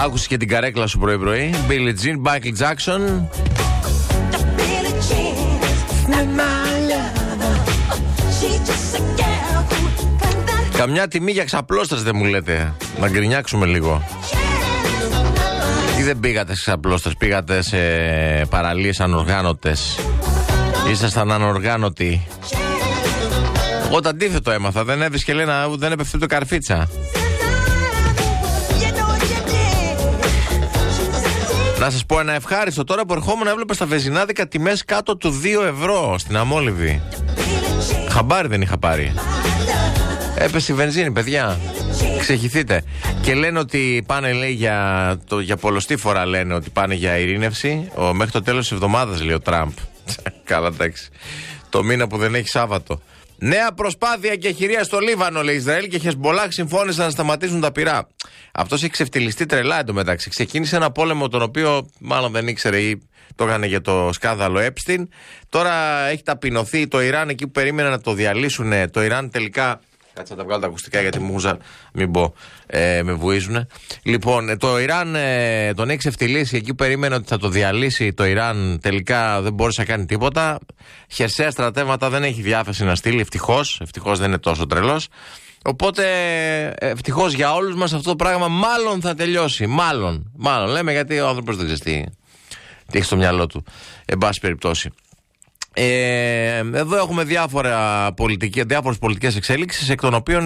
Άκουσες και την καρέκλα σου πρωί-πρωί. Billie Jean, Michael Jackson. Καμιά τιμή για ξαπλώστρες δεν μου λέτε? Να γκρινιάξουμε λίγο. Ή δεν πήγατε σε ξαπλώστρες, πήγατε σε παραλίες ανοργάνωτες? Ήσασταν ανοργάνωτοι? Εγώ το αντίθετο έμαθα. Δεν έβρισκε, λέει, δεν έπεφτε το καρφίτσα. Να σας πω ένα ευχάριστο. Τώρα που ερχόμουν έβλεπα στα βενζινάδικα τιμές κάτω του 2 ευρώ στην Αμόλυβη. Χαμπάρι δεν είχα πάρει. Έπεσε η βενζίνη, παιδιά. Ξεχυθείτε. Και λένε ότι πάνε, λέει, για πολλοστή φορά λένε ότι πάνε για ειρήνευση. Μέχρι το τέλος της εβδομάδας, λέει ο Τραμπ. Καλά, εντάξει. Το μήνα που δεν έχει Σάββατο. Νέα προσπάθεια και χειρία στο Λίβανο, λέει. Ισραήλ και Χεσμπολάχ συμφώνησαν να σταματήσουν τα πυρά. Αυτός έχει ξεφτυλιστεί τρελά εντωμεταξύ. Ξεκίνησε ένα πόλεμο τον οποίο μάλλον δεν ήξερε ή το έκανε για το σκάνδαλο Epstein. Τώρα έχει ταπεινωθεί το Ιράν εκεί που περίμεναν να το διαλύσουν. Το Ιράν τελικά. Κάτσε να τα βγάλω τα ακουστικά γιατί μου ούζα, μην πω, με βουίζουνε. Λοιπόν, το Ιράν τον έχει ξεφτυλίσει εκεί που περίμενε ότι θα το διαλύσει το Ιράν. Τελικά δεν μπόρεσε να κάνει τίποτα. Χερσαία στρατεύματα δεν έχει διάθεση να στείλει, ευτυχώς. Ευτυχώς δεν είναι τόσο τρελός. Οπότε, ευτυχώς για όλους μας αυτό το πράγμα μάλλον θα τελειώσει. Μάλλον λέμε, γιατί ο άνθρωπος δεν ξέρει τι έχει στο μυαλό του. Εν πάση περιπτώσει. Εδώ έχουμε διάφορες πολιτικές εξέλιξεις, εκ των οποίων